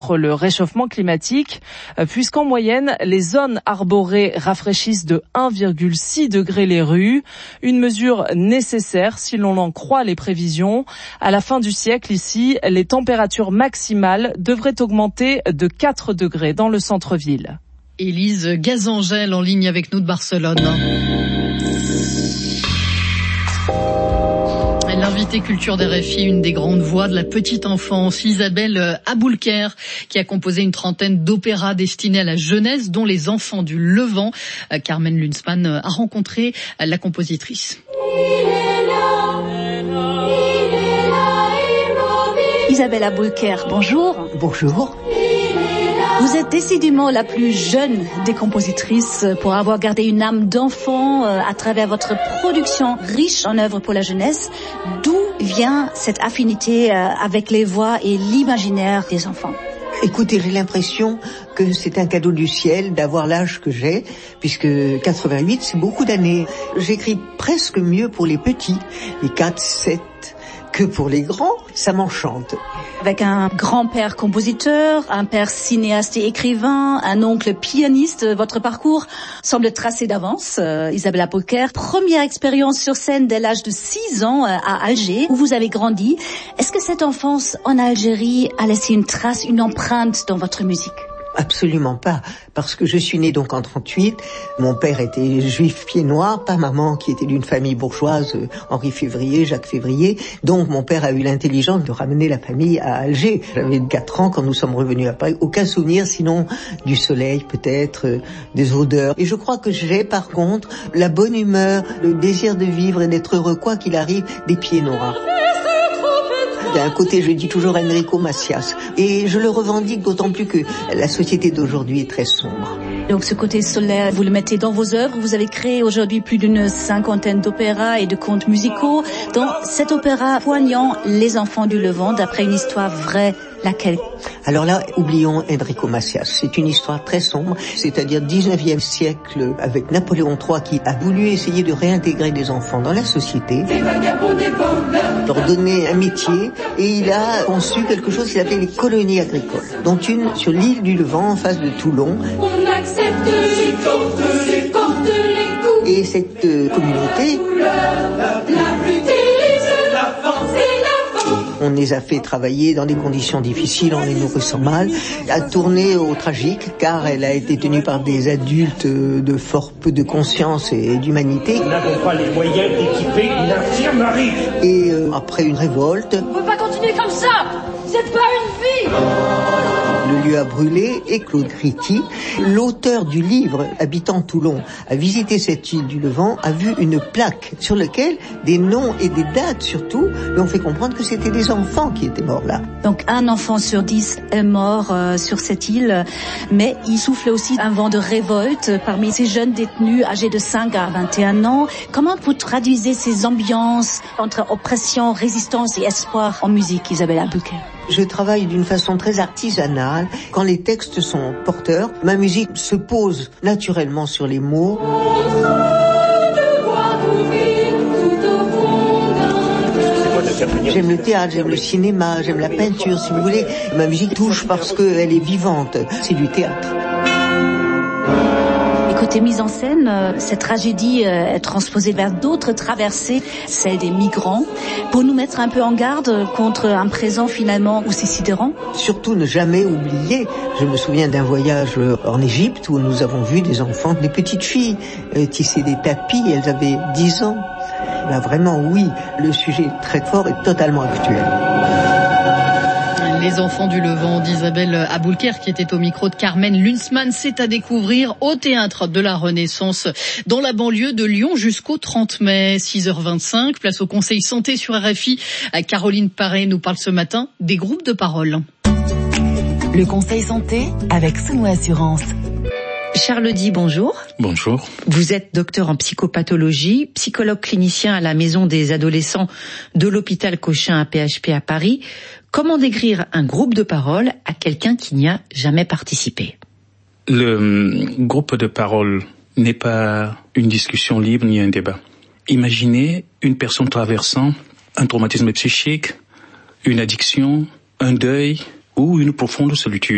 le réchauffement climatique, puisqu'en moyenne, les zones arborées rafraîchissent de 1,6 degré les rues. Une mesure nécessaire si l'on en croit les prévisions. À la fin du siècle, ici, les températures maximales devraient augmenter de 4 degrés dans le centre-ville. Élise Gazangel en ligne avec nous de Barcelone. L'invité culture d'RFI, une des grandes voix de la petite enfance, Isabelle Aboulker, qui a composé une trentaine d'opéras destinés à la jeunesse, dont Les Enfants du Levant. Carmen Lunzmann a rencontré la compositrice. Isabelle Aboulker, bonjour. Bonjour. Vous êtes décidément la plus jeune des compositrices pour avoir gardé une âme d'enfant à travers votre production riche en œuvres pour la jeunesse. D'où vient cette affinité avec les voix et l'imaginaire des enfants? Écoutez, j'ai l'impression que c'est un cadeau du ciel d'avoir l'âge que j'ai, puisque 88, c'est beaucoup d'années. J'écris presque mieux pour les petits, les 4, 7, que pour les grands, ça m'enchante. Avec un grand-père compositeur, un père cinéaste et écrivain, un oncle pianiste, votre parcours semble tracé d'avance. Isabelle Aboulker, première expérience sur scène dès l'âge de 6 ans à Alger, où vous avez grandi. Est-ce que cette enfance en Algérie a laissé une trace, une empreinte dans votre musique? Absolument pas, parce que je suis née donc en 38. Mon père était juif pied noir, pas maman qui était d'une famille bourgeoise, Henri Février, Jacques Février. Donc mon père a eu l'intelligence de ramener la famille à Alger. J'avais 4 ans quand nous sommes revenus à Paris. Aucun souvenir sinon du soleil peut-être, des odeurs. Et je crois que j'ai par contre la bonne humeur, le désir de vivre et d'être heureux quoi qu'il arrive, des pieds noirs. D'un côté, je dis toujours Enrico Macias. Et je le revendique d'autant plus que la société d'aujourd'hui est très sombre. Donc ce côté solaire, vous le mettez dans vos œuvres. Vous avez créé aujourd'hui plus d'une 50aine d'opéras et de contes musicaux. Dans cet opéra poignant, Les Enfants du Levant, d'après une histoire vraie, laquelle? Alors là, oublions Enrico Macias. C'est une histoire très sombre, c'est-à-dire 19e siècle, avec Napoléon III qui a voulu essayer de réintégrer des enfants dans la société, leur donner un métier, et il a conçu quelque chose qu'il appelait les colonies agricoles, dont une sur l'île du Levant, en face de Toulon. On accepte les portes, les coups. Et cette communauté, on les a fait travailler dans des conditions difficiles en les nourrissant mal, a tourné au tragique car elle a été tenue par des adultes de fort peu de conscience et d'humanité. Nous n'avons pas les moyens d'équiper une infirmerie. Et après une révolte... On ne peut pas continuer comme ça. C'est pas une vie. Le lieu a brûlé et Claude Ritty, l'auteur du livre Habitant Toulon, a visité cette île du Levant, a vu une plaque sur laquelle des noms et des dates surtout lui ont fait comprendre que c'était des enfants qui étaient morts là. Donc un enfant sur 10 est mort sur cette île, mais il souffle aussi un vent de révolte parmi ces jeunes détenus âgés de 5 à 21 ans. Comment vous traduisez ces ambiances entre oppression, résistance et espoir en musique, Isabelle Aboulker? Je travaille d'une façon très artisanale. Quand les textes sont porteurs, ma musique se pose naturellement sur les mots. J'aime le théâtre, j'aime le cinéma, j'aime la peinture, si vous voulez. Ma musique touche parce qu'elle est vivante. C'est du théâtre. Côté mise en scène, cette tragédie est transposée vers d'autres traversées, celle des migrants, pour nous mettre un peu en garde contre un présent finalement aussi sidérant. Surtout ne jamais oublier, je me souviens d'un voyage en Égypte où nous avons vu des enfants, des petites filles tisser des tapis, elles avaient 10 ans. Là vraiment oui, le sujet est très fort et totalement actuel. Les Enfants du Levant d'Isabelle Aboulker qui était au micro de Carmen Lunzmann, c'est à découvrir au Théâtre de la Renaissance dans la banlieue de Lyon jusqu'au 30 mai, 6h25. Place au Conseil Santé sur RFI. Caroline Paré nous parle ce matin des groupes de parole. Le Conseil Santé avec Sounou Assurance. Charles Di, bonjour. Bonjour. Vous êtes docteur en psychopathologie, psychologue clinicien à la Maison des adolescents de l'hôpital Cochin à PHP à Paris. Comment décrire un groupe de parole à quelqu'un qui n'y a jamais participé? Le groupe de parole n'est pas une discussion libre ni un débat. Imaginez une personne traversant un traumatisme psychique, une addiction, un deuil ou une profonde solitude.